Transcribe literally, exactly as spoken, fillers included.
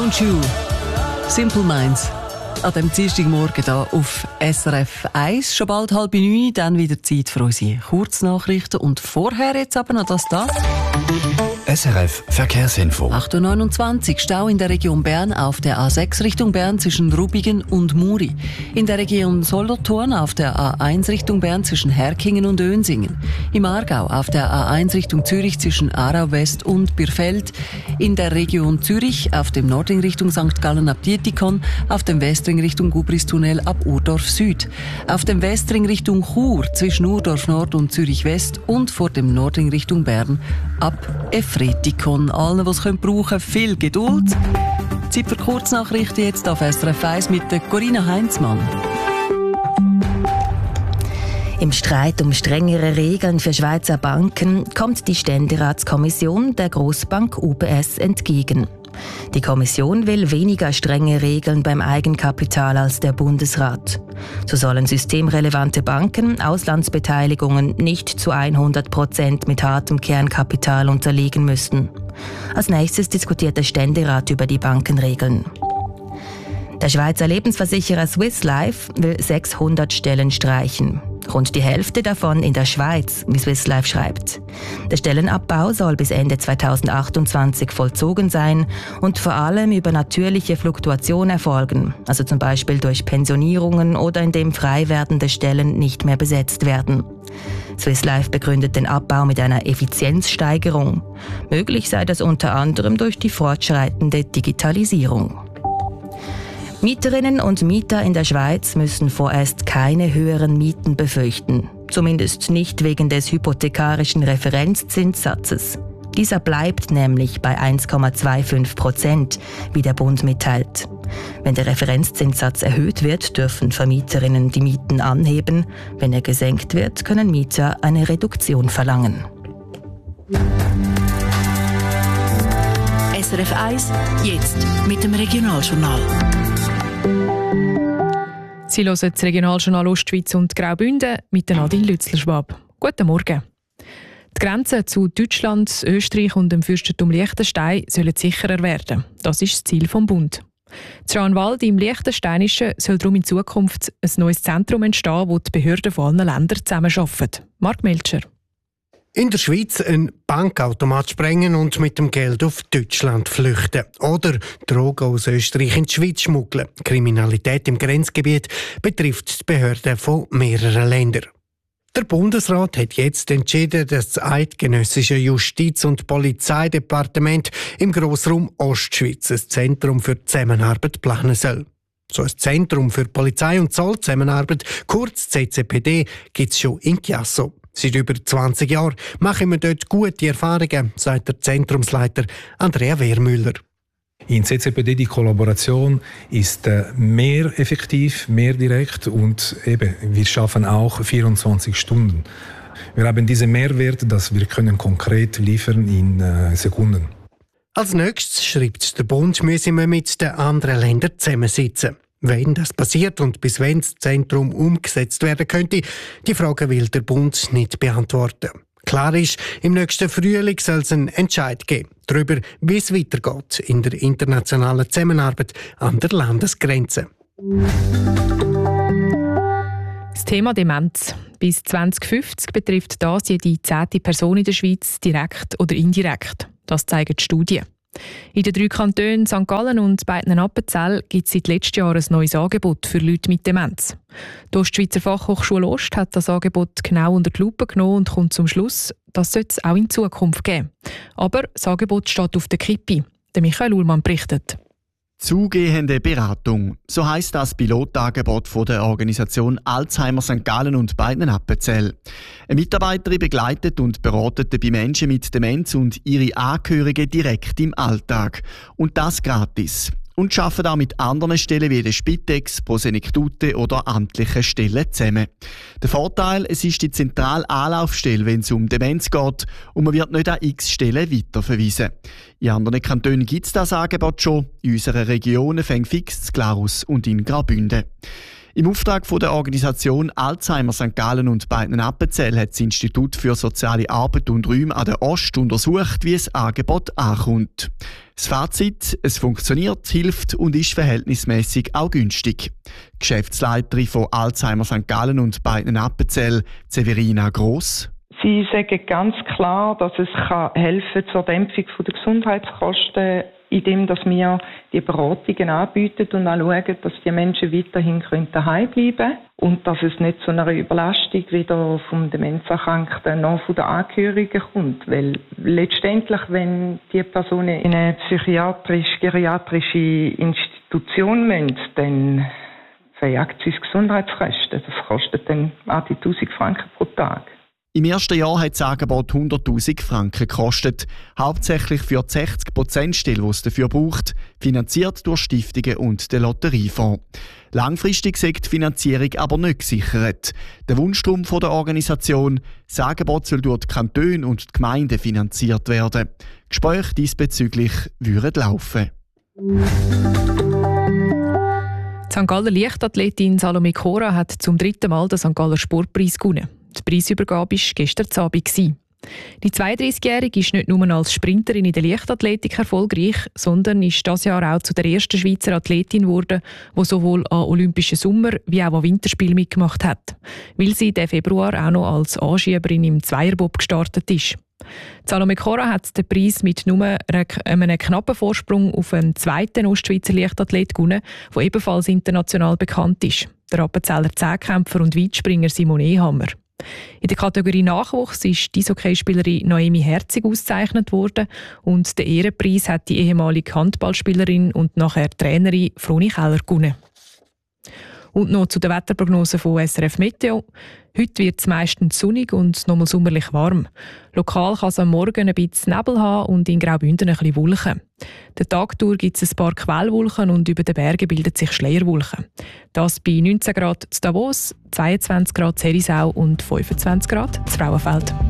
Don't You? Simple Minds. An diesem Dienstagmorgen hier auf S R F eins. Schon bald halb neun, dann wieder Zeit für unsere Kurznachrichten. Und vorher jetzt aber noch das da. S R F Verkehrsinfo. acht Uhr neunundzwanzig, Stau in der Region Bern auf der A sechs Richtung Bern zwischen Rubigen und Muri. In der Region Solothurn auf der A eins Richtung Bern zwischen Herkingen und Önsingen. Im Aargau auf der A eins Richtung Zürich zwischen Aarau West und Birfeld. In der Region Zürich auf dem Nordring Richtung Sankt Gallen ab Dietikon. Auf dem Westring Richtung Gubristunnel ab Urdorf Süd. Auf dem Westring Richtung Chur zwischen Urdorf Nord und Zürich West. Und vor dem Nordring Richtung Bern ab Efretikon. Allen, die es brauchen können, viel Geduld. Zeit für Kurznachrichten jetzt auf S R F eins mit der Corinna Heinzmann. Im Streit um strengere Regeln für Schweizer Banken kommt die Ständeratskommission der Grossbank U B S entgegen. Die Kommission will weniger strenge Regeln beim Eigenkapital als der Bundesrat. So sollen systemrelevante Banken Auslandsbeteiligungen nicht zu hundert Prozent mit hartem Kernkapital unterliegen müssen. Als nächstes diskutiert der Ständerat über die Bankenregeln. Der Schweizer Lebensversicherer Swiss Life will sechshundert Stellen streichen. Rund die Hälfte davon in der Schweiz, wie Swiss Life schreibt. Der Stellenabbau soll bis Ende zweitausendachtundzwanzig vollzogen sein und vor allem über natürliche Fluktuation erfolgen, also zum Beispiel durch Pensionierungen oder indem frei werdende Stellen nicht mehr besetzt werden. Swiss Life begründet den Abbau mit einer Effizienzsteigerung. Möglich sei das unter anderem durch die fortschreitende Digitalisierung. Mieterinnen und Mieter in der Schweiz müssen vorerst keine höheren Mieten befürchten. Zumindest nicht wegen des hypothekarischen Referenzzinssatzes. Dieser bleibt nämlich bei eins Komma fünfundzwanzig Prozent, wie der Bund mitteilt. Wenn der Referenzzinssatz erhöht wird, dürfen Vermieterinnen die Mieten anheben. Wenn er gesenkt wird, können Mieter eine Reduktion verlangen. S R F eins, jetzt mit dem Regionaljournal. Sie hören das Regionaljournal Ostschweiz und Graubünden mit Nadine Lützler-Schwab. Guten Morgen. Die Grenzen zu Deutschland, Österreich und dem Fürstentum Liechtenstein sollen sicherer werden. Das ist das Ziel des Bundes. In Schauenwald im Liechtensteinischen soll darum in Zukunft ein neues Zentrum entstehen, wo die Behörden von allen Ländern zusammenarbeiten. Marc Melcher. In der Schweiz einen Bankautomat sprengen und mit dem Geld auf Deutschland flüchten. Oder Drogen aus Österreich in die Schweiz schmuggeln. Kriminalität im Grenzgebiet betrifft die Behörden von mehreren Ländern. Der Bundesrat hat jetzt entschieden, dass das eidgenössische Justiz- und Polizeidepartement im Grossraum Ostschweiz ein Zentrum für Zusammenarbeit planen soll. So ein Zentrum für Polizei- und Zollzusammenarbeit, kurz C C P D, gibt es schon in Chiasso. Seit über zwanzig Jahren machen wir dort gute Erfahrungen, sagt der Zentrumsleiter Andrea Wehrmüller. In C C P D die Kollaboration ist äh, mehr effektiv, mehr direkt und eben, wir schaffen auch vierundzwanzig Stunden. Wir haben diesen Mehrwert, dass wir können konkret liefern in äh, Sekunden. Als nächstes, schreibt der Bund, müssen wir mit den anderen Ländern zusammensitzen. Wenn das passiert und bis wann das Zentrum umgesetzt werden könnte, die Frage will der Bund nicht beantworten. Klar ist, im nächsten Frühling soll es einen Entscheid geben darüber, wie es weitergeht in der internationalen Zusammenarbeit an der Landesgrenze. Das Thema Demenz. Bis zwanzig fünfzig betrifft das jede zehnte Person in der Schweiz direkt oder indirekt. Das zeigen die Studien. In den drei Kantonen Sankt Gallen und Beitnen-Appenzell gibt es seit letztem Jahr ein neues Angebot für Leute mit Demenz. Die Ostschweizer Fachhochschule Ost hat das Angebot genau unter die Lupe genommen und kommt zum Schluss, das sollte es auch in Zukunft geben. Aber das Angebot steht auf der Kippe. Der Michael Uhlmann berichtet. Zugehende Beratung. So heisst das Pilotangebot von der Organisation Alzheimer Sankt Gallen und Beitnen-Appenzell. Eine Mitarbeiterin begleitet und beratet dabei Menschen mit Demenz und ihre Angehörigen direkt im Alltag. Und das gratis. Und arbeitet auch mit anderen Stellen wie der Spitex, Prosenektute oder amtlichen Stellen zusammen. Der Vorteil, es ist die zentrale Anlaufstelle, wenn es um Demenz geht und man wird nicht an x Stellen weiterverwiesen. In anderen Kantonen gibt es das Angebot schon, in unseren Regionen fängt fix in Glarus und in Graubünden. Im Auftrag von der Organisation Alzheimer Sankt Gallen und Beitnen-Appenzell hat das Institut für soziale Arbeit und Räume an der Ost untersucht, wie das Angebot ankommt. Das Fazit: Es funktioniert, hilft und ist verhältnismäßig auch günstig. Geschäftsleiterin von Alzheimer Sankt Gallen und Beitnen-Appenzell, Severina Gross. Sie sagen ganz klar, dass es kann helfen zur Dämpfung der Gesundheitskosten, indem dass wir die Beratungen anbieten und auch schauen, dass die Menschen weiterhin daheim bleiben können und dass es nicht zu einer Überlastung weder vom Demenzerkrankten noch von den Angehörigen kommt. Weil letztendlich, wenn die Personen in eine psychiatrisch-geriatrische Institution müssen, dann verjagt sie das Gesundheitskosten. Das kostet dann achtzigtausend Franken pro Tag. Im ersten Jahr hat das Angebot hunderttausend Franken gekostet, hauptsächlich für die sechzig Prozent Stelle, die es dafür braucht, finanziert durch Stiftungen und den Lotteriefonds. Langfristig sei die Finanzierung aber nicht gesichert. Der Wunschtraum der Organisation: das Angebot soll durch die Kantone und die Gemeinden finanziert werden. Gespräche diesbezüglich würden laufen. Die Sankt Galler Leichtathletin Salome Cora hat zum dritten Mal den Sankt Galler Sportpreis gewonnen. Die Preisübergabe war gestern Abend. Die zweiunddreißigjährige ist nicht nur als Sprinterin in der Leichtathletik erfolgreich, sondern ist dieses Jahr auch zu der ersten Schweizer Athletin geworden, die sowohl an Olympischen Sommer- wie auch an Winterspielen mitgemacht hat, weil sie diesen Februar auch noch als Anschieberin im Zweierbob gestartet ist. Salome Cora hat den Preis mit nur einem knappen Vorsprung auf einen zweiten Ostschweizer Leichtathlet gewonnen, der ebenfalls international bekannt ist, der Appenzeller Zehnkämpfer und Weitspringer Simon Ehammer. In der Kategorie Nachwuchs ist die Eishockeyspielerin Noemi Herzig ausgezeichnet worden und den Ehrenpreis hat die ehemalige Handballspielerin und nachher Trainerin Froni Keller gewonnen. Und noch zu der Wetterprognose von S R F Meteo. Heute wird es meistens sonnig und nochmal sommerlich warm. Lokal kann es am Morgen ein bisschen Nebel haben und in Graubünden ein bisschen Wolken. Den Tag durch gibt es ein paar Quellwolken und über den Bergen bilden sich Schleierwolken. Das bei neunzehn Grad zu Davos, zweiundzwanzig Grad zu Herisau und fünfundzwanzig Grad zu Frauenfeld.